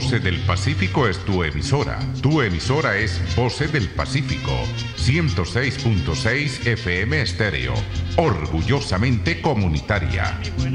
Voces del Pacífico es tu emisora. Tu emisora es Voces del Pacífico, 106.6 FM estéreo, orgullosamente comunitaria.